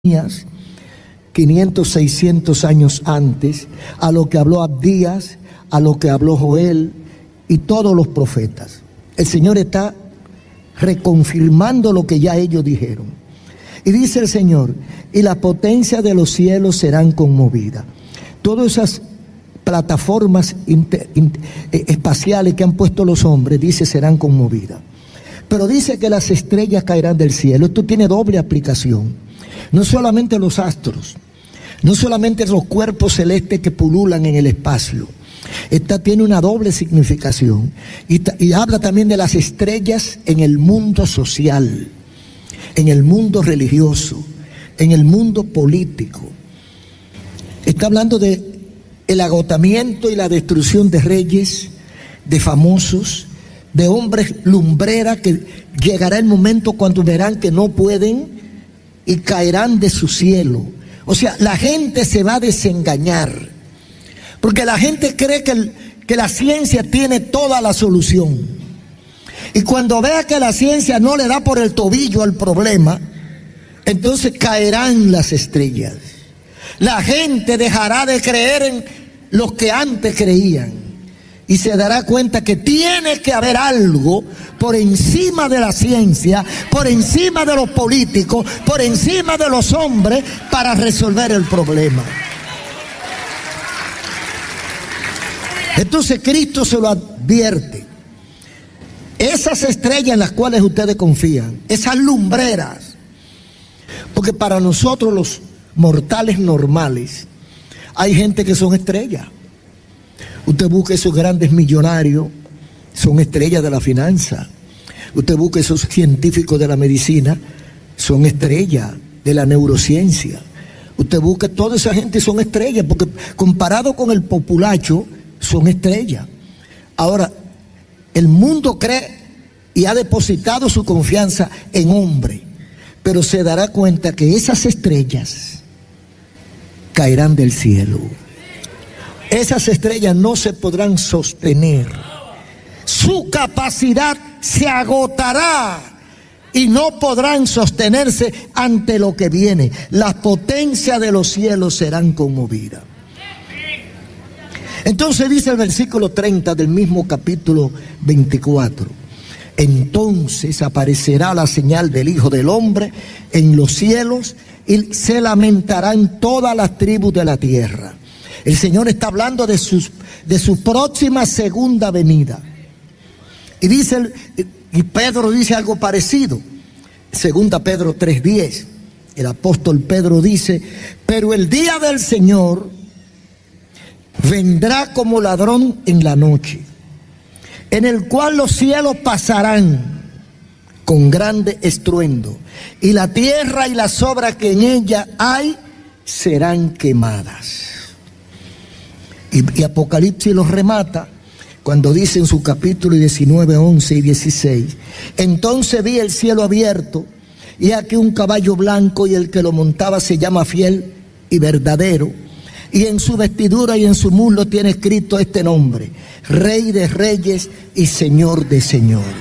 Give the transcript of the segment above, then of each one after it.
500, 600 años antes, a lo que habló Abdías, a lo que habló Joel y todos los profetas. El Señor está reconfirmando lo que ya ellos dijeron. Y dice el Señor, y la potencia de los cielos serán conmovidas. Todas esas plataformas espaciales que han puesto los hombres, dice, serán conmovidas. Pero dice que las estrellas caerán del cielo. Esto tiene doble aplicación. No solamente los astros, no solamente los cuerpos celestes que pululan en el espacio. Esta tiene una doble significación. Y habla también de las estrellas en el mundo social, en el mundo religioso, en el mundo político. Está hablando de el agotamiento y la destrucción de reyes, de famosos, de hombres lumbreras, que llegará el momento cuando verán que no pueden y caerán de su cielo. O sea, la gente se va a desengañar, porque la gente cree que la ciencia tiene toda la solución. Y cuando vea que la ciencia no le da por el tobillo al problema, entonces caerán las estrellas. La gente dejará de creer en los que antes creían y se dará cuenta que tiene que haber algo por encima de la ciencia, por encima de los políticos, por encima de los hombres, para resolver el problema. Entonces Cristo se lo advierte. Esas estrellas en las cuales ustedes confían, esas lumbreras, porque para nosotros los mortales normales, hay gente que son estrellas. Usted busca esos grandes millonarios, son estrellas de la finanza. Usted busca esos científicos de la medicina, son estrellas de la neurociencia. Usted busca toda esa gente, son estrellas, porque comparado con el populacho, son estrellas. Ahora, el mundo cree y ha depositado su confianza en hombre, pero se dará cuenta que esas estrellas caerán del cielo. Esas estrellas no se podrán sostener. Su capacidad se agotará y no podrán sostenerse ante lo que viene. Las potencias de los cielos serán conmovidas. Entonces dice el versículo 30 del mismo capítulo 24. Entonces aparecerá la señal del Hijo del Hombre en los cielos y se lamentarán todas las tribus de la tierra. El Señor está hablando de su próxima segunda venida. Y Pedro dice algo parecido. Segunda Pedro 3:10. El apóstol Pedro dice, pero el día del Señor vendrá como ladrón en la noche, en el cual los cielos pasarán con grande estruendo, y la tierra y las obras que en ella hay serán quemadas. Y Apocalipsis los remata cuando dice en su capítulo 19, 11 y 16, entonces vi el cielo abierto, y aquí un caballo blanco, y el que lo montaba se llama Fiel y Verdadero, y en su vestidura y en su muslo tiene escrito este nombre: Rey de Reyes y Señor de Señores.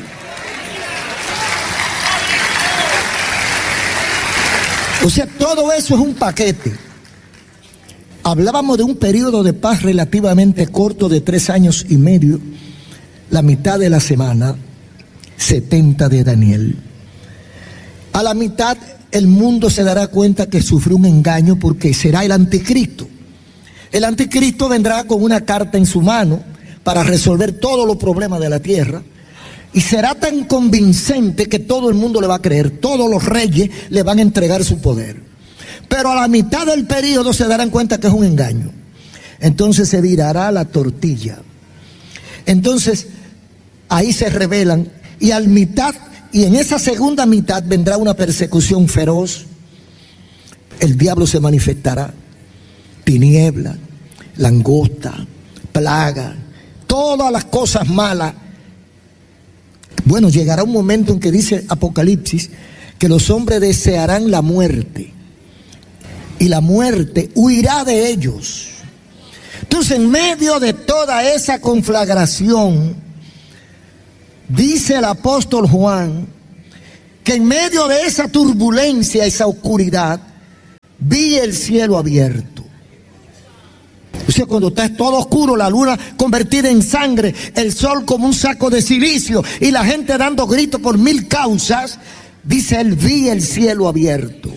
O sea, todo eso es un paquete. Hablábamos de un periodo de paz relativamente corto de 3 años y medio, la mitad de la semana 70 de Daniel. A la mitad el mundo se dará cuenta que sufrió un engaño, porque será el anticristo. El anticristo vendrá con una carta en su mano para resolver todos los problemas de la tierra, y será tan convincente que todo el mundo le va a creer, todos los reyes le van a entregar su poder. Pero a la mitad del periodo se darán cuenta que es un engaño. Entonces se virará la tortilla. Entonces ahí se rebelan, y en esa segunda mitad vendrá una persecución feroz. El diablo se manifestará, tiniebla, langosta, plaga, todas las cosas malas. Bueno, llegará un momento en que dice Apocalipsis que los hombres desearán la muerte, y la muerte huirá de ellos. Entonces, en medio de toda esa conflagración, dice el apóstol Juan que en medio de esa turbulencia, esa oscuridad, vi el cielo abierto. O sea, cuando está todo oscuro, la luna convertida en sangre, el sol como un saco de silicio y la gente dando gritos por mil causas, dice él, vi el cielo abierto.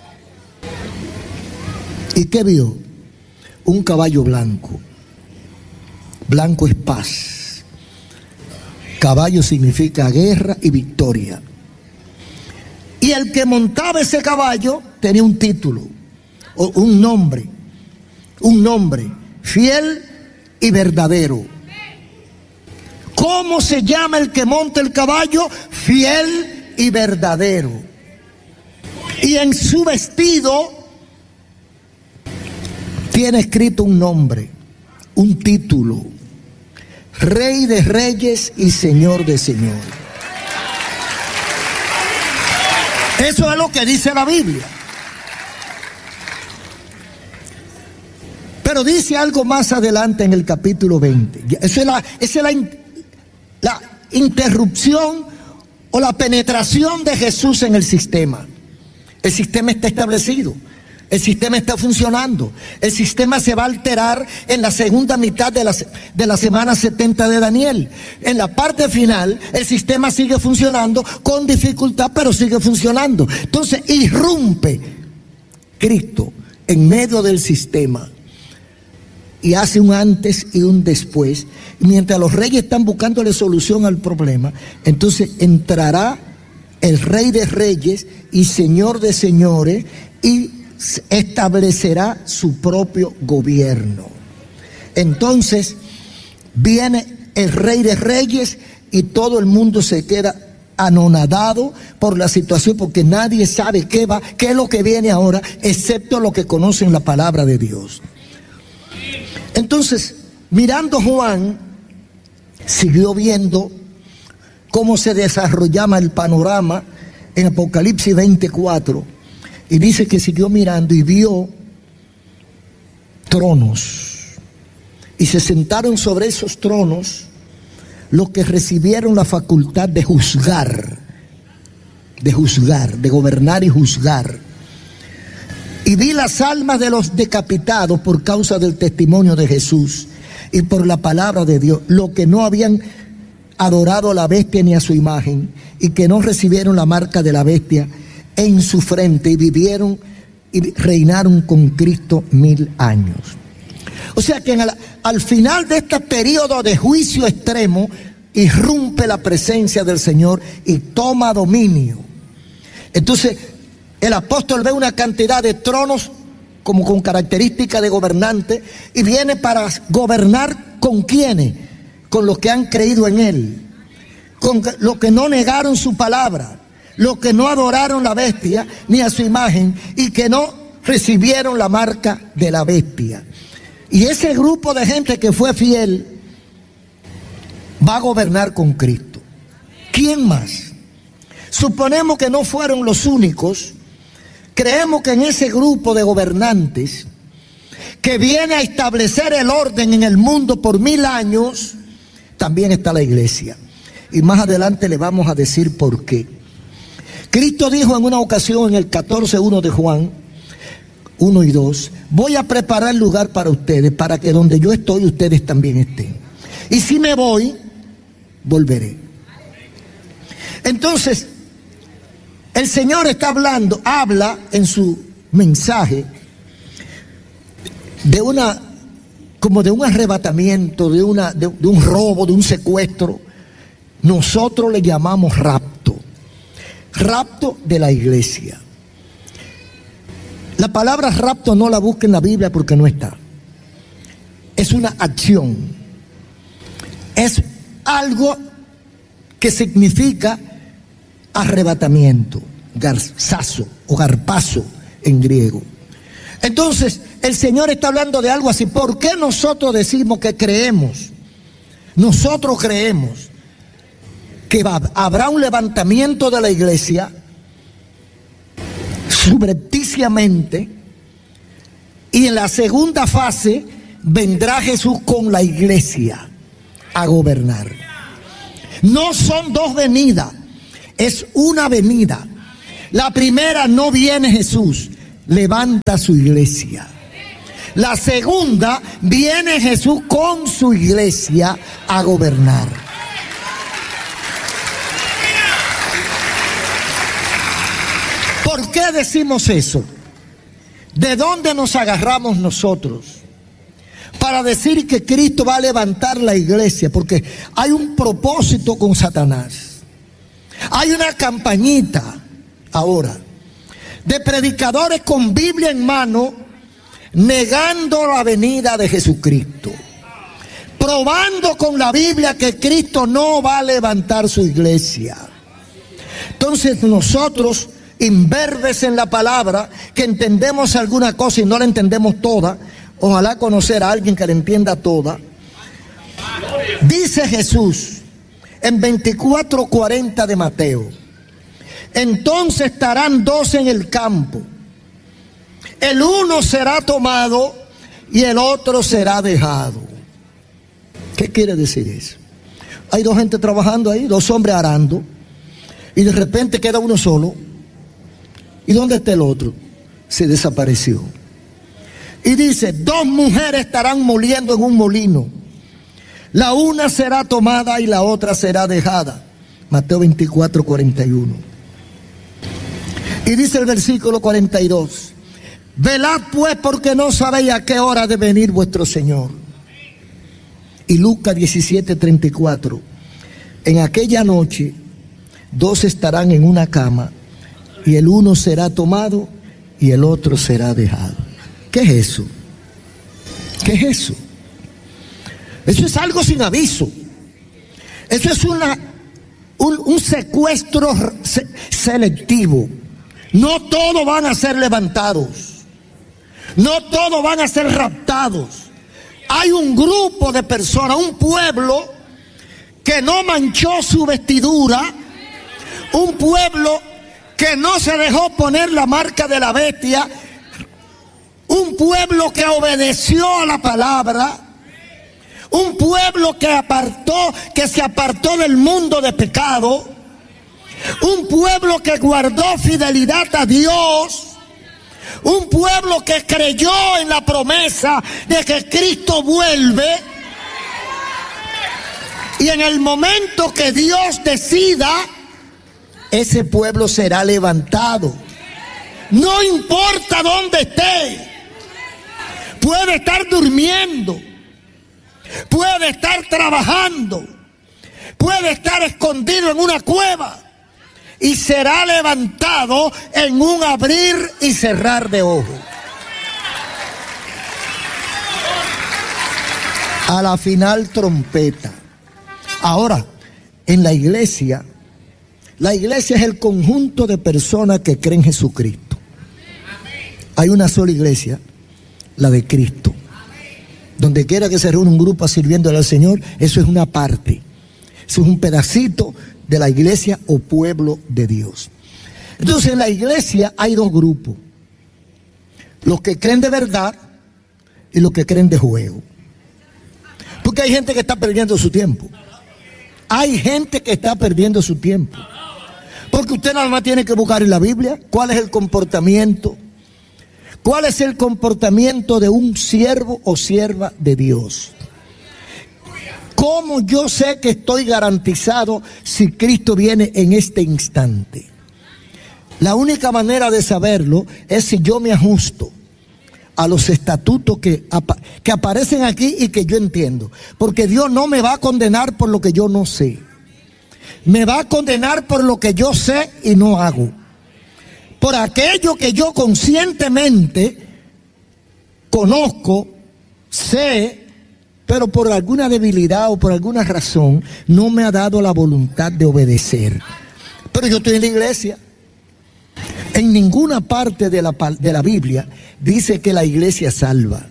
¿Y qué vio? Un caballo blanco. Blanco es paz. Caballo significa guerra y victoria. Y el que montaba ese caballo tenía un título, o un nombre, fiel y verdadero. ¿Cómo se llama el que monta el caballo? Fiel y verdadero. Y en su vestido tiene escrito un nombre, un título: Rey de Reyes y Señor de Señores. Eso es lo que dice la Biblia. Pero dice algo más adelante en el capítulo 20. Esa es la interrupción o la penetración de Jesús en el sistema. El sistema está establecido. El sistema está funcionando. El sistema se va a alterar en la segunda mitad de la semana 70 de Daniel. En la parte final, el sistema sigue funcionando con dificultad, pero sigue funcionando. Entonces, irrumpe Cristo en medio del sistema y hace un antes y un después. Mientras los reyes están buscándole solución al problema, entonces entrará el Rey de Reyes y Señor de Señores y establecerá su propio gobierno. Entonces viene el Rey de Reyes y todo el mundo se queda anonadado por la situación, porque nadie sabe qué es lo que viene ahora, excepto los que conocen la palabra de Dios. Entonces, mirando Juan, siguió viendo cómo se desarrollaba el panorama en Apocalipsis 24. Y dice que siguió mirando y vio tronos. Y se sentaron sobre esos tronos los que recibieron la facultad de juzgar, de gobernar y juzgar. Y vi las almas de los decapitados por causa del testimonio de Jesús y por la palabra de Dios, los que no habían adorado a la bestia ni a su imagen y que no recibieron la marca de la bestia en su frente, y vivieron y reinaron con Cristo 1000 años. O sea que al final de este periodo de juicio extremo, irrumpe la presencia del Señor y toma dominio. Entonces el apóstol ve una cantidad de tronos como con característica de gobernante, y viene para gobernar ¿con quiénes? Con los que han creído en él, con los que no negaron su palabra, los que no adoraron la bestia ni a su imagen y que no recibieron la marca de la bestia. Y ese grupo de gente que fue fiel va a gobernar con Cristo. ¿Quién más? Suponemos que no fueron los únicos. Creemos que en ese grupo de gobernantes que viene a establecer el orden en el mundo por 1000 años, también está la iglesia. Y más adelante le vamos a decir por qué. Cristo dijo en una ocasión en el 14:1 de Juan 1 y 2, voy a preparar lugar para ustedes, para que donde yo estoy, ustedes también estén. Y si me voy, volveré. Entonces, el Señor está habla en su mensaje como de un arrebatamiento, de un robo, de un secuestro. Nosotros le llamamos rapto de la iglesia. La palabra rapto no la busca en la Biblia porque no está. Es una acción. Es algo que significa arrebatamiento, garzazo o garpazo en griego. Entonces, el Señor está hablando de algo así. ¿Por qué nosotros decimos que creemos? Nosotros creemos que habrá un levantamiento de la iglesia subrepticiamente, y en la segunda fase vendrá Jesús con la iglesia a gobernar. No son dos venidas, es una venida. La primera no viene Jesús, levanta su iglesia. La segunda, viene Jesús con su iglesia a gobernar. ¿Por qué decimos eso? ¿De dónde nos agarramos nosotros para decir que Cristo va a levantar la iglesia? Porque hay un propósito con Satanás. Hay una campañita ahora de predicadores con Biblia en mano, negando la venida de Jesucristo, probando con la Biblia que Cristo no va a levantar su iglesia. Entonces nosotros, imberbes en la palabra, que entendemos alguna cosa y no la entendemos toda, ojalá conocer a alguien que la entienda toda. Dice Jesús en 24:40 de Mateo: entonces estarán dos en el campo, el uno será tomado y el otro será dejado. ¿Qué quiere decir eso? Hay dos gente trabajando ahí, dos hombres arando, y de repente queda uno solo. ¿Y dónde está el otro? Se desapareció. Y dice: dos mujeres estarán moliendo en un molino, la una será tomada y la otra será dejada. Mateo 24:41. Y dice el versículo 42: velad pues, porque no sabéis a qué hora ha de venir vuestro Señor. Y Lucas 17:34: en aquella noche dos estarán en una cama, y el uno será tomado y el otro será dejado. ¿Qué es eso? ¿Qué es eso? Eso es algo sin aviso. Eso es un secuestro selectivo. No todos van a ser levantados. No todos van a ser raptados. Hay un grupo de personas, un pueblo que no manchó su vestidura, un pueblo que no se dejó poner la marca de la bestia, un pueblo que obedeció a la palabra, un pueblo que se apartó del mundo de pecado, un pueblo que guardó fidelidad a Dios, un pueblo que creyó en la promesa de que Cristo vuelve, y en el momento que Dios decida, ese pueblo será levantado. No importa dónde esté. Puede estar durmiendo, puede estar trabajando, puede estar escondido en una cueva, y será levantado en un abrir y cerrar de ojos. A la final trompeta. Ahora, en la iglesia es el conjunto de personas que creen en Jesucristo. Hay una sola iglesia, la de Cristo. Donde quiera que se reúna un grupo sirviéndole al Señor, eso es una parte. Eso es un pedacito de la iglesia o pueblo de Dios. Entonces en la iglesia hay dos grupos: los que creen de verdad y los que creen de juego. Porque hay gente que está perdiendo su tiempo. Hay gente que está perdiendo su tiempo. Porque usted nada más tiene que buscar en la Biblia cuál es el comportamiento. ¿Cuál es el comportamiento de un siervo o sierva de Dios? ¿Cómo yo sé que estoy garantizado si Cristo viene en este instante? La única manera de saberlo es si yo me ajusto a los estatutos que aparecen aquí y que yo entiendo. Porque Dios no me va a condenar por lo que yo no sé. Me va a condenar por lo que yo sé y no hago. Por aquello que yo conscientemente conozco, sé, pero por alguna debilidad o por alguna razón no me ha dado la voluntad de obedecer. Pero yo estoy en la iglesia. En ninguna parte de la Biblia dice que la iglesia salva.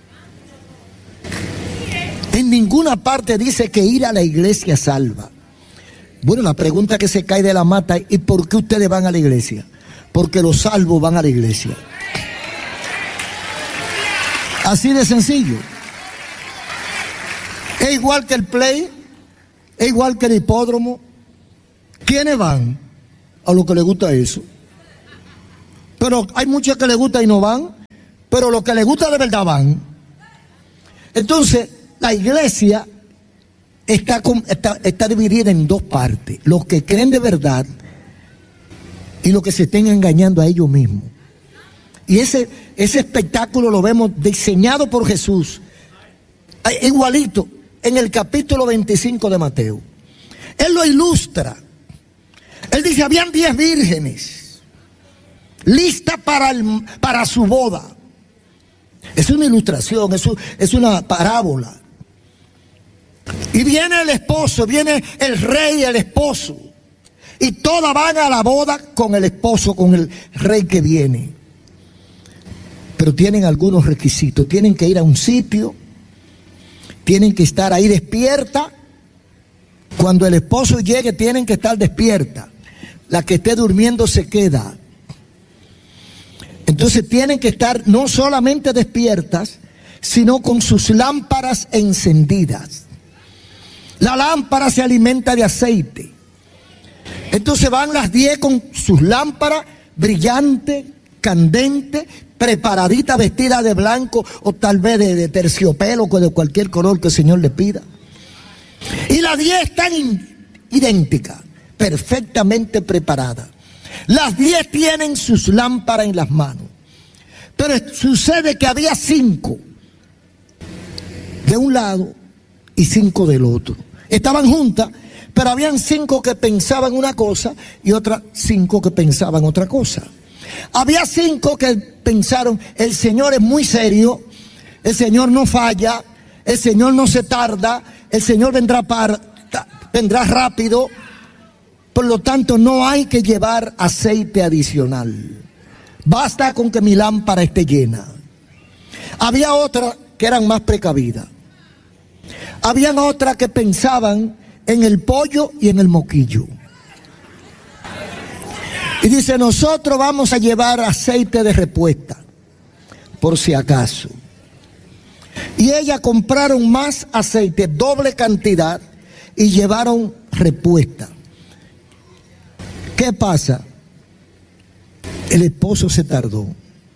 En ninguna parte dice que ir a la iglesia salva. Bueno, la pregunta que se cae de la mata es: ¿y por qué ustedes van a la iglesia? Porque los salvos van a la iglesia. Así de sencillo. Es igual que el play, es igual que el hipódromo. ¿Quiénes van? A lo que les gusta eso. pero hay muchos que les gusta y no van, pero los que les gusta de verdad van. Entonces, la iglesia está dividida en dos partes: los que creen de verdad y los que se estén engañando a ellos mismos. Y ese espectáculo lo vemos diseñado por Jesús, igualito, en el capítulo 25 de Mateo. Él lo ilustra. Él dice, habían 10 vírgenes listas para su boda. Es una ilustración, es una parábola. Y viene el esposo, viene el rey y el esposo. Y todas van a la boda con el esposo, con el rey que viene. Pero tienen algunos requisitos. Tienen que ir a un sitio, tienen que estar ahí despierta. Cuando el esposo llegue tienen que estar despierta. La que esté durmiendo se queda. Entonces tienen que estar no solamente despiertas, sino con sus lámparas encendidas. La lámpara se alimenta de aceite. Entonces van las 10 con sus lámparas brillantes, candentes, preparaditas, vestidas de blanco o tal vez de terciopelo o de cualquier color que el Señor le pida. Y las 10 están idénticas, perfectamente preparadas. Las 10 tienen sus lámparas en las manos. Pero sucede que había 5 de un lado y 5 del otro. Estaban juntas, pero habían 5 que pensaban una cosa y otras 5 que pensaban otra cosa. Había 5 que pensaron, el Señor es muy serio, el Señor no falla, el Señor no se tarda, el Señor vendrá rápido, por lo tanto no hay que llevar aceite adicional. Basta con que mi lámpara esté llena. Había otras que eran más precavidas. Habían otras que pensaban en el pollo y en el moquillo. Y dice, nosotros vamos a llevar aceite de repuesta, por si acaso. Y ellas compraron más aceite, doble cantidad, y llevaron repuesta. ¿Qué pasa? El esposo se tardó.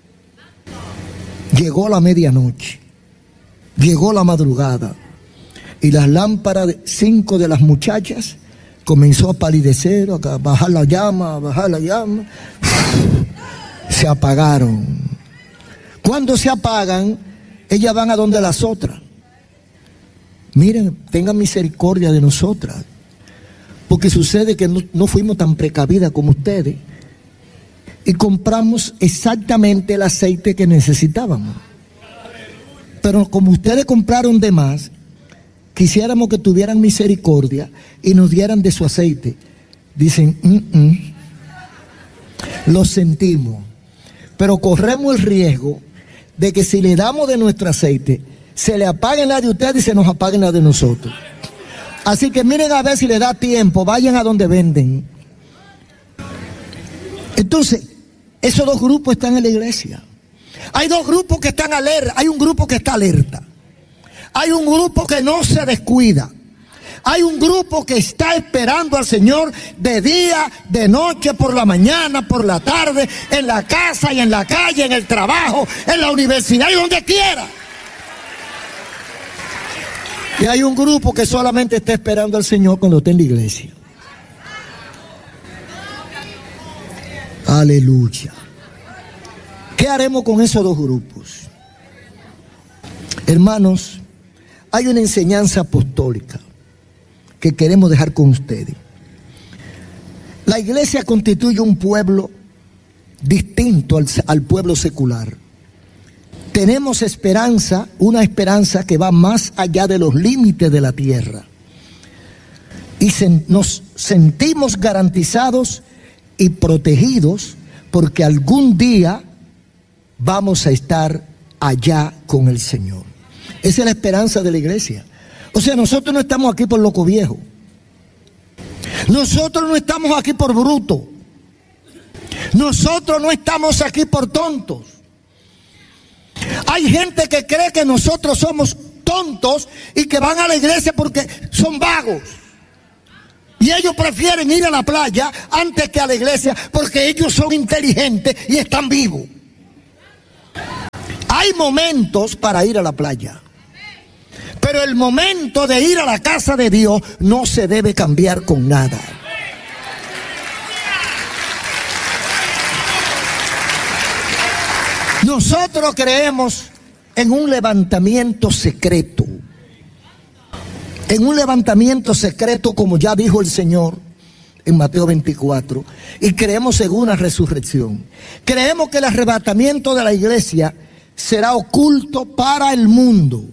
Llegó la medianoche. Llegó la madrugada. Y las lámparas de 5 de las muchachas comenzó a palidecer, a bajar la llama, se apagaron. Cuando se apagan, ellas van a donde las otras. Miren, tengan misericordia de nosotras, porque sucede que no fuimos tan precavidas como ustedes y compramos exactamente el aceite que necesitábamos. Pero como ustedes compraron de más, quisiéramos que tuvieran misericordia y nos dieran de su aceite. Dicen, lo sentimos, pero corremos el riesgo de que si le damos de nuestro aceite, se le apaguen la de ustedes y se nos apaguen la de nosotros. Así que miren a ver si le da tiempo, vayan a donde venden. Entonces, esos dos grupos están en la iglesia. Hay dos grupos que están alerta, hay un grupo que está alerta. Hay un grupo que no se descuida. Hay un grupo que está esperando al Señor de día, de noche, por la mañana, por la tarde, en la casa y en la calle, en el trabajo, en la universidad y donde quiera. Y hay un grupo que solamente está esperando al Señor cuando está en la iglesia. Aleluya. ¿Qué haremos con esos dos grupos? Hermanos, hay una enseñanza apostólica que queremos dejar con ustedes. La iglesia constituye un pueblo distinto al pueblo secular. Tenemos esperanza, una esperanza que va más allá de los límites de la tierra. Y nos sentimos garantizados y protegidos porque algún día vamos a estar allá con el Señor. Esa es la esperanza de la iglesia. O sea, nosotros no estamos aquí por loco viejo. Nosotros no estamos aquí por bruto. Nosotros no estamos aquí por tontos. Hay gente que cree que nosotros somos tontos y que van a la iglesia porque son vagos. Y ellos prefieren ir a la playa antes que a la iglesia porque ellos son inteligentes y están vivos. Hay momentos para ir a la playa, pero el momento de ir a la casa de Dios no se debe cambiar con nada. Nosotros creemos en un levantamiento secreto. En un levantamiento secreto, como ya dijo el Señor en Mateo 24. Y creemos en una resurrección. Creemos que el arrebatamiento de la iglesia será oculto para el mundo.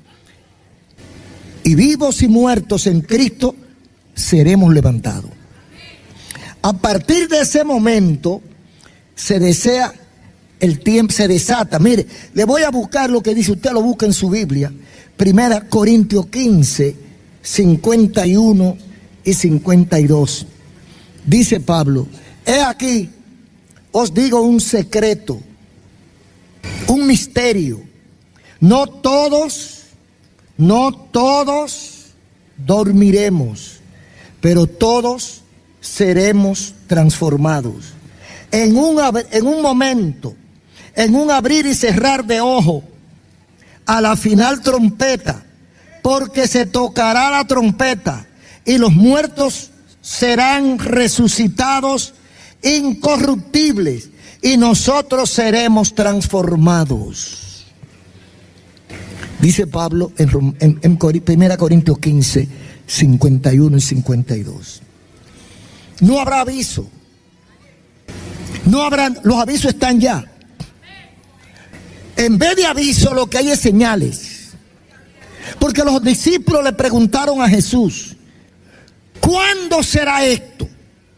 Y vivos y muertos en Cristo seremos levantados. A partir de ese momento se desea el tiempo, se desata. Mire, le voy a buscar lo que dice, usted lo busca en su Biblia. 1 Corintios 15, 51 y 52. Dice Pablo: he aquí, os digo un secreto, un misterio. No todos dormiremos, pero todos seremos transformados. En un momento, en un abrir y cerrar de ojo, a la final trompeta, porque se tocará la trompeta y los muertos serán resucitados incorruptibles y nosotros seremos transformados. Dice Pablo en 1 Corintios 15, 51 y 52. No habrá aviso. Los avisos están ya. En vez de aviso, lo que hay es señales. Porque los discípulos le preguntaron a Jesús: ¿cuándo será esto?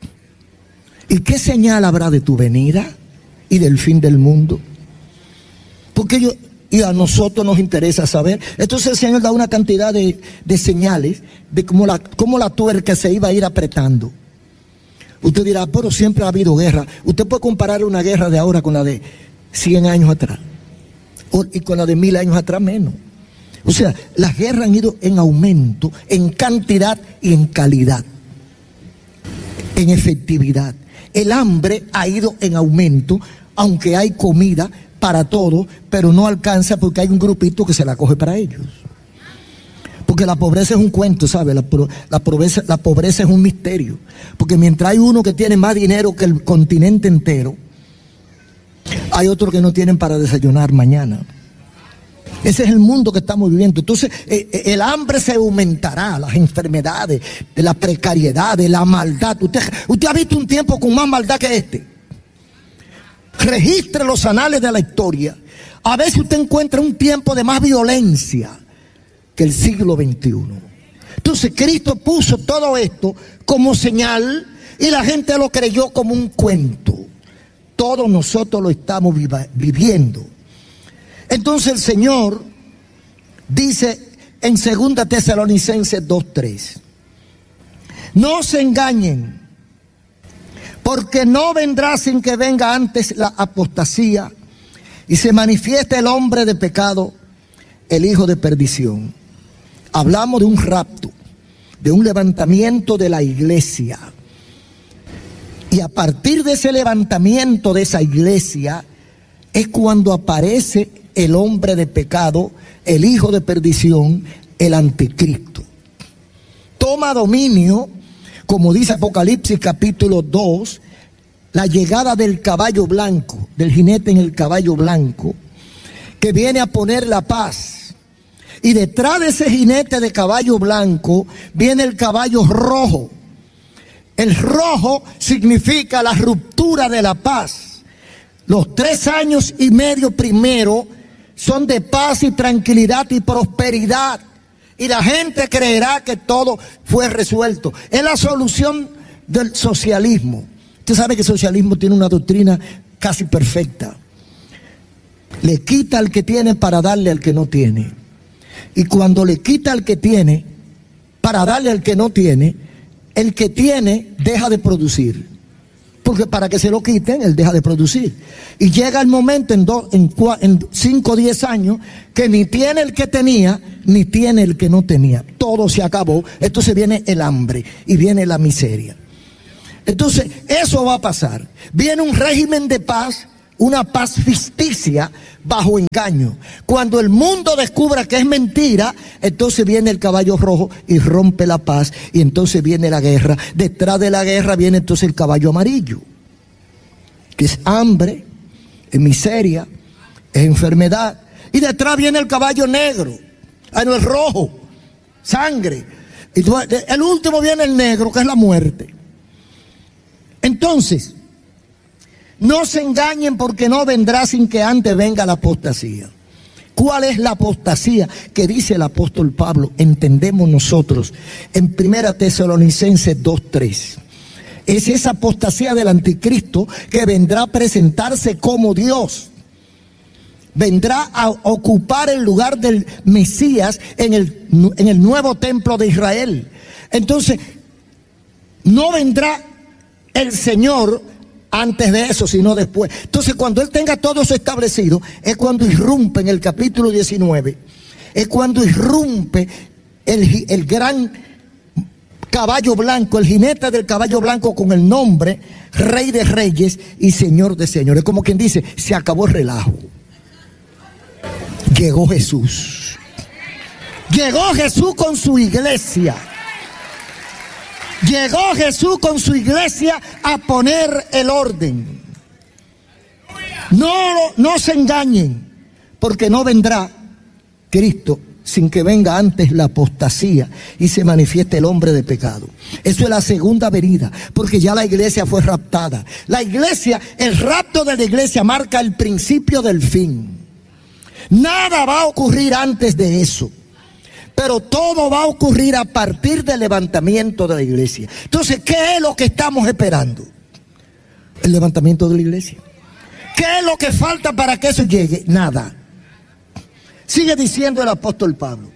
¿Y qué señal habrá de tu venida y del fin del mundo? Porque y a nosotros nos interesa saber. Entonces el Señor da una cantidad de señales de cómo la tuerca se iba a ir apretando. Usted dirá, pero siempre ha habido guerra. Usted puede comparar una guerra de ahora con la de 100 años atrás. Y con la de 1000 años atrás menos. O sea, las guerras han ido en aumento, en cantidad y en calidad, en efectividad. El hambre ha ido en aumento, aunque hay comida para todos, pero no alcanza porque hay un grupito que se la coge para ellos. Porque la pobreza es un cuento, ¿sabe? La pobreza es un misterio. Porque mientras hay uno que tiene más dinero que el continente entero, hay otros que no tienen para desayunar mañana. Ese es el mundo que estamos viviendo. Entonces el hambre se aumentará, las enfermedades, de la precariedad, de la maldad. Usted ha visto un tiempo con más maldad que este. Registre los anales de la historia. A veces usted encuentra un tiempo de más violencia que el siglo XXI. Entonces Cristo puso todo esto como señal y la gente lo creyó como un cuento. Todos nosotros lo estamos viviendo. Entonces el Señor dice en 2 Tesalonicenses 2:3: no se engañen, porque no vendrá sin que venga antes la apostasía y se manifieste el hombre de pecado, el hijo de perdición. Hablamos de un rapto, de un levantamiento de la iglesia. Y a partir de ese levantamiento de esa iglesia es cuando aparece el hombre de pecado, el hijo de perdición, el anticristo. Toma dominio, como dice Apocalipsis capítulo 2, la llegada del caballo blanco, del jinete en el caballo blanco, que viene a poner la paz. Y detrás de ese jinete de caballo blanco viene el caballo rojo. El rojo significa la ruptura de la paz. Los 3 años y medio primero son de paz y tranquilidad y prosperidad. Y la gente creerá que todo fue resuelto. Es la solución del socialismo. Usted sabe que el socialismo tiene una doctrina casi perfecta. Le quita al que tiene para darle al que no tiene. Y cuando le quita al que tiene para darle al que no tiene, el que tiene deja de producir. porque para que se lo quiten, él deja de producir. Y llega el momento en 5 o 10 años que ni tiene el que tenía, ni tiene el que no tenía. Todo se acabó. Entonces viene el hambre y viene la miseria. Entonces, eso va a pasar. Viene un régimen de paz, una paz ficticia bajo engaño. Cuando el mundo descubra que es mentira, entonces viene el caballo rojo y rompe la paz, y entonces viene la guerra. Detrás de la guerra viene entonces el caballo amarillo, que es hambre, es miseria, es enfermedad. Y detrás viene el caballo negro, no, el rojo, sangre. Y el último viene el negro, que es la muerte. Entonces, no se engañen, porque no vendrá sin que antes venga la apostasía. ¿Cuál es la apostasía que dice el apóstol Pablo? Entendemos nosotros en 1 Tesalonicenses 2:3. Es esa apostasía del anticristo que vendrá a presentarse como Dios. Vendrá a ocupar el lugar del Mesías en el nuevo templo de Israel. Entonces, no vendrá el Señor antes de eso, sino después. Entonces, cuando Él tenga todo eso establecido, es cuando irrumpe en el capítulo 19, es cuando irrumpe el gran caballo blanco, el jinete del caballo blanco, con el nombre Rey de Reyes y Señor de Señores. Como quien dice, se acabó el relajo. Llegó Jesús. Llegó Jesús con su iglesia. Llegó Jesús con su iglesia a poner el orden. No se engañen, porque no vendrá Cristo sin que venga antes la apostasía y se manifieste el hombre de pecado. Eso es la segunda venida, porque ya la iglesia fue raptada. La iglesia, el rapto de la iglesia marca el principio del fin. Nada va a ocurrir antes de eso, pero todo va a ocurrir a partir del levantamiento de la iglesia. Entonces, ¿qué es lo que estamos esperando? El levantamiento de la iglesia. ¿Qué es lo que falta para que eso llegue? Nada. Sigue diciendo el apóstol Pablo,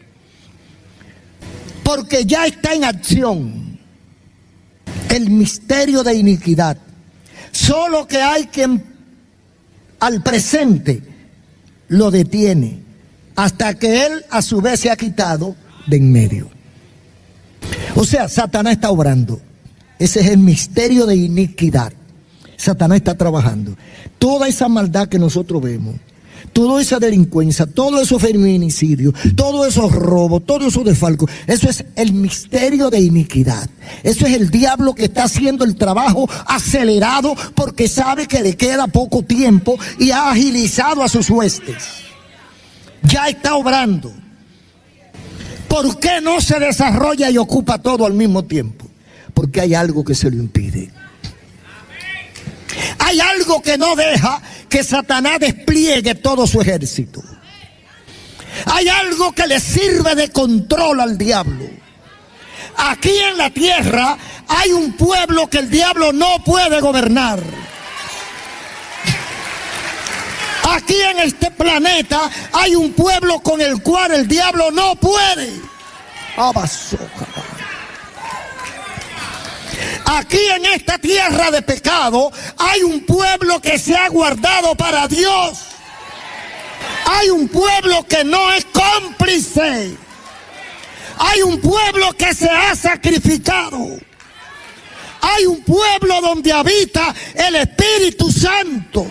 porque ya está en acción el misterio de iniquidad. Solo que hay quien al presente lo detiene, hasta que él a su vez se ha quitado de en medio. O sea, Satanás está obrando. Ese es el misterio de iniquidad. Satanás está trabajando. Toda esa maldad que nosotros vemos, toda esa delincuencia, todos esos feminicidios, todos esos robos, todos esos desfalcos, eso es el misterio de iniquidad. Eso es el diablo que está haciendo el trabajo acelerado, porque sabe que le queda poco tiempo y ha agilizado a sus huestes. Ya está obrando. ¿Por qué no se desarrolla y ocupa todo al mismo tiempo? Porque hay algo que se lo impide. Hay algo que no deja que Satanás despliegue todo su ejército. Hay algo que le sirve de control al diablo. Aquí en la tierra hay un pueblo que el diablo no puede gobernar. Aquí en este planeta hay un pueblo con el cual el diablo no puede. Aquí en esta tierra de pecado hay un pueblo que se ha guardado para Dios. Hay un pueblo que no es cómplice. Hay un pueblo que se ha sacrificado. Hay un pueblo donde habita el Espíritu Santo.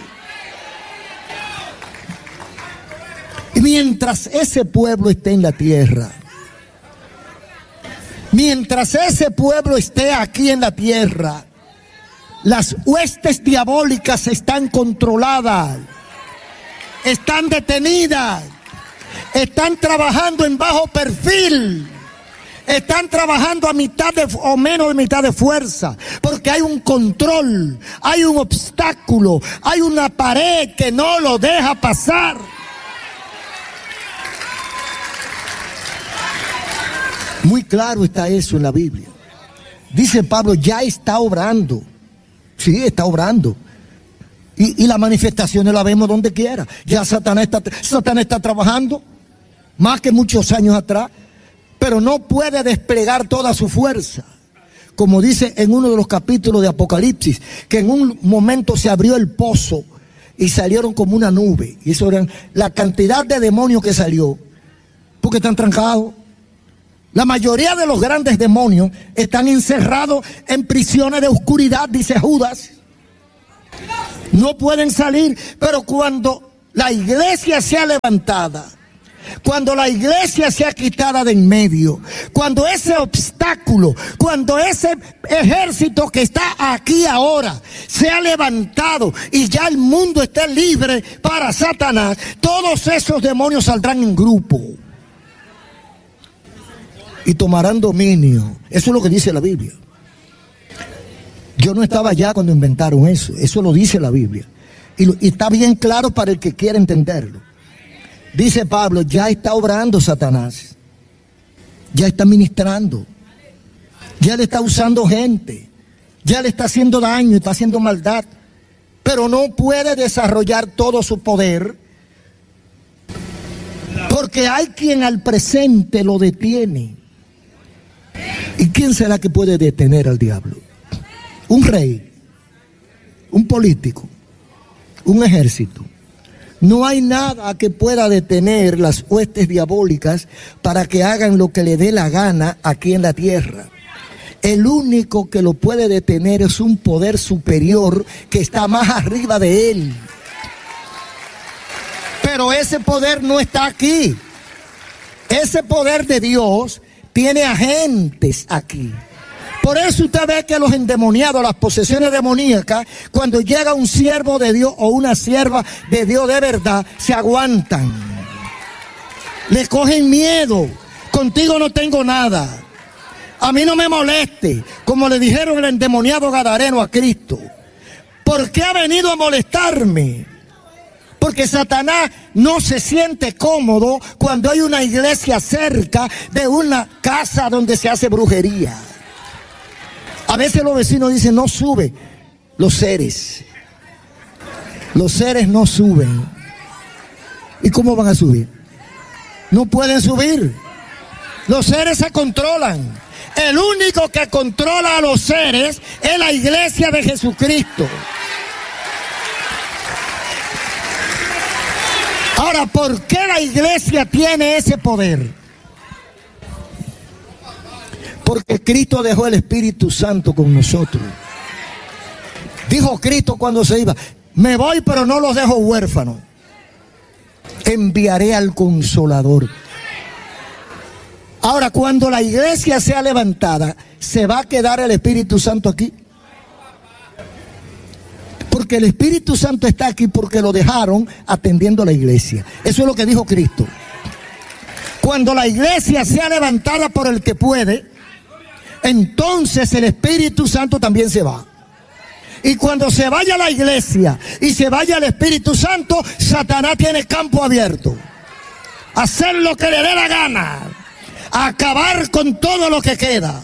Y mientras ese pueblo esté en la tierra, mientras ese pueblo esté aquí en la tierra, las huestes diabólicas están controladas, están detenidas, están trabajando en bajo perfil, están trabajando a mitad o menos de mitad de fuerza, porque hay un control, hay un obstáculo, hay una pared que no lo deja pasar. Muy claro está eso en la Biblia. Dice Pablo, ya está obrando. Sí, está obrando. Y las manifestaciones las vemos donde quiera. Ya Satanás está trabajando más que muchos años atrás, pero no puede desplegar toda su fuerza. como dice en uno de los capítulos de Apocalipsis, que en un momento se abrió el pozo y salieron como una nube. Y eso era la cantidad de demonios que salió, porque están trancados. La mayoría de los grandes demonios están encerrados en prisiones de oscuridad, dice Judas. No pueden salir, pero cuando la iglesia sea levantada, cuando la iglesia sea quitada de en medio, cuando ese obstáculo, cuando ese ejército que está aquí ahora sea levantado y ya el mundo esté libre para Satanás, todos esos demonios saldrán en grupo y tomarán dominio. Eso es lo que dice la Biblia. Yo no estaba allá cuando inventaron eso. Eso lo dice la Biblia. Y está bien claro para el que quiera entenderlo. Dice Pablo, ya está obrando Satanás. Ya está ministrando. Ya le está usando gente. Ya le está haciendo daño, está haciendo maldad. Pero no puede desarrollar todo su poder, porque hay quien al presente lo detiene. ¿Y quién será que puede detener al diablo? Un rey, un político, un ejército. No hay nada que pueda detener las huestes diabólicas para que hagan lo que le dé la gana aquí en la tierra. El único que lo puede detener es un poder superior que está más arriba de él. Pero ese poder no está aquí. Ese poder de Dios tiene agentes aquí. Por eso usted ve que los endemoniados, las posesiones demoníacas, cuando llega un siervo de Dios o una sierva de Dios de verdad, se aguantan. Le cogen miedo. Contigo no tengo nada. A mí no me moleste, como le dijeron el endemoniado gadareno a Cristo. ¿Por qué ha venido a molestarme? Porque Satanás no se siente cómodo cuando hay una iglesia cerca de una casa donde se hace brujería. A veces los vecinos dicen, no sube. Los seres no suben. ¿Y cómo van a subir? No pueden subir. Los seres se controlan. El único que controla a los seres es la iglesia de Jesucristo. Ahora, ¿por qué la iglesia tiene ese poder? Porque Cristo dejó el Espíritu Santo con nosotros. Dijo Cristo cuando se iba, me voy pero no los dejo huérfanos. Enviaré al Consolador. Ahora, cuando la iglesia sea levantada, ¿se va a quedar el Espíritu Santo aquí? Porque el Espíritu Santo está aquí porque lo dejaron atendiendo a la iglesia. Eso es lo que dijo Cristo. Cuando la iglesia sea levantada por el que puede, entonces el Espíritu Santo también se va. Y cuando se vaya la iglesia y se vaya el Espíritu Santo, Satanás tiene campo abierto. Hacer lo que le dé la gana. Acabar con todo lo que queda.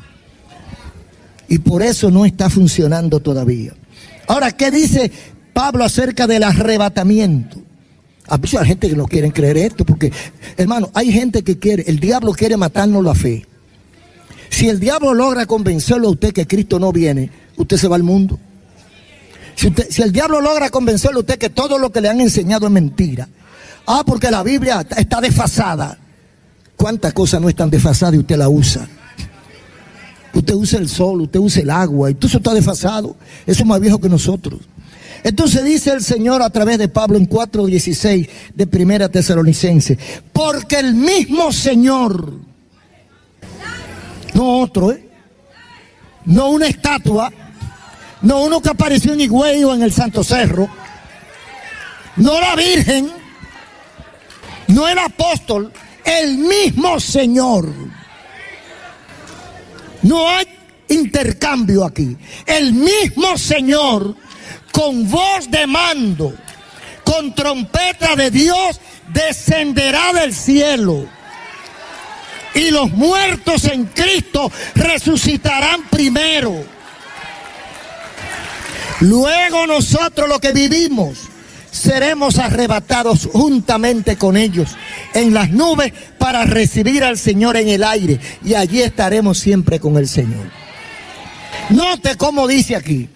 Y por eso no está funcionando todavía. Ahora, ¿qué dice Pablo acerca del arrebatamiento? A veces hay gente que no quiere creer esto, porque, hermano, hay gente que quiere, el diablo quiere matarnos la fe. Si el diablo logra convencerlo a usted que Cristo no viene, usted se va al mundo. Si el diablo logra convencerlo a usted que todo lo que le han enseñado es mentira. Porque la Biblia está desfasada. ¿Cuántas cosas no están desfasadas y usted la usa? Usted usa el sol, usted usa el agua, y todo eso está desfasado. Eso es más viejo que nosotros. Entonces dice el Señor a través de Pablo en 4:16 de Primera Tesalonicenses, porque el mismo Señor, no otro, no una estatua, no uno que apareció en Higüey o en el Santo Cerro, no la Virgen, no el apóstol, el mismo Señor. No hay intercambio aquí. El mismo Señor, con voz de mando, con trompeta de Dios, descenderá del cielo. Y los muertos en Cristo resucitarán primero. Luego nosotros, los que vivimos, seremos arrebatados juntamente con ellos en las nubes para recibir al Señor en el aire, y allí estaremos siempre con el Señor. Note cómo dice aquí.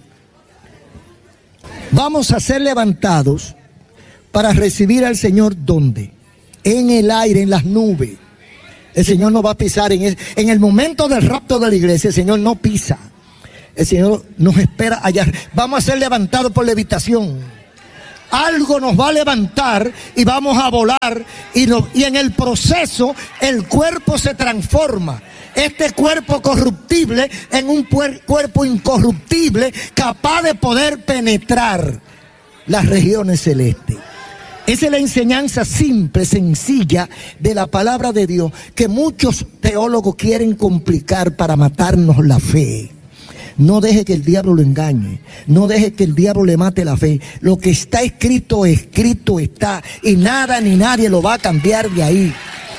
Vamos a ser levantados para recibir al Señor, ¿dónde? En el aire, en las nubes. El Señor no va a pisar en el momento del rapto de la iglesia. El Señor no pisa. El Señor nos espera allá. Vamos a ser levantados por levitación. Algo nos va a levantar y vamos a volar. Y en el proceso el cuerpo se transforma. Este cuerpo corruptible en un cuerpo incorruptible, capaz de poder penetrar las regiones celestes. Esa es la enseñanza simple, sencilla de la palabra de Dios, que muchos teólogos quieren complicar para matarnos la fe. No deje que el diablo lo engañe, no deje que el diablo le mate la fe. Lo que está escrito, escrito está, y nada ni nadie lo va a cambiar de ahí.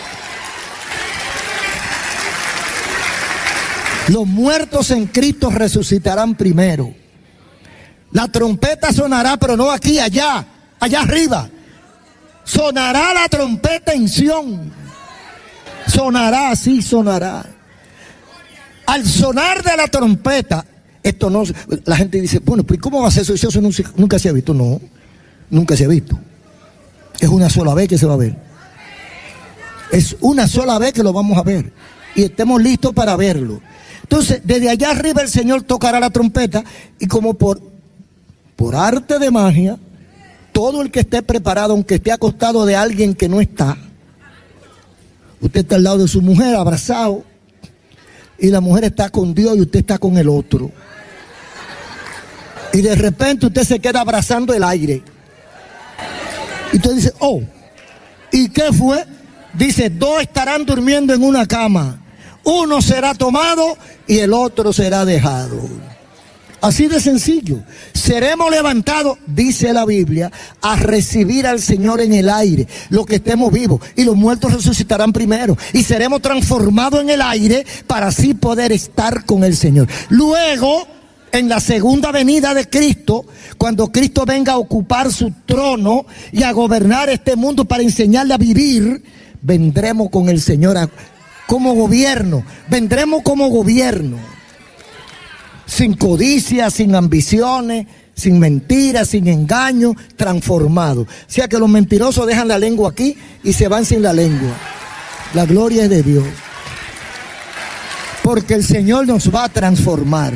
Los muertos en Cristo resucitarán primero. La trompeta sonará, pero no aquí, allá arriba. Sonará la trompeta en Sión. Sonará, así sonará. Al sonar de la trompeta, esto no, la gente dice, bueno, ¿pero cómo va a ser eso? Eso nunca se ha visto. No, nunca se ha visto. Es una sola vez que se va a ver. Es una sola vez que lo vamos a ver. Y estemos listos para verlo. Entonces, desde allá arriba el Señor tocará la trompeta y como por arte de magia, todo el que esté preparado, aunque esté acostado de alguien que no está, usted está al lado de su mujer abrazado y la mujer está con Dios y usted está con el otro. Y de repente usted se queda abrazando el aire. Y usted dice, oh, ¿y qué fue? Dice, dos estarán durmiendo en una cama. Uno será tomado y el otro será dejado. Así de sencillo. Seremos levantados, dice la Biblia, a recibir al Señor en el aire, los que estemos vivos. Y los muertos resucitarán primero. Y seremos transformados en el aire para así poder estar con el Señor. Luego, en la segunda venida de Cristo, cuando Cristo venga a ocupar su trono y a gobernar este mundo para enseñarle a vivir, vendremos con el Señor como gobierno. Vendremos como gobierno. Sin codicia, sin ambiciones, sin mentiras, sin engaño, transformado. O sea que los mentirosos dejan la lengua aquí y se van sin la lengua. La gloria es de Dios. Porque el Señor nos va a transformar.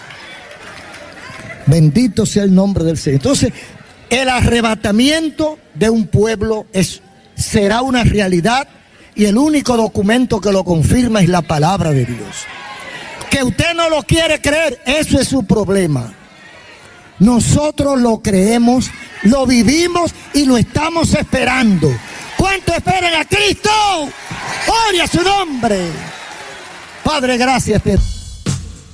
Bendito sea el nombre del Señor. Entonces, el arrebatamiento de un pueblo será una realidad y el único documento que lo confirma es la palabra de Dios. Que usted no lo quiere creer, eso es su problema. Nosotros lo creemos, lo vivimos y lo estamos esperando. ¿Cuánto esperan a Cristo? ¡Gloria a su nombre! Padre, gracias.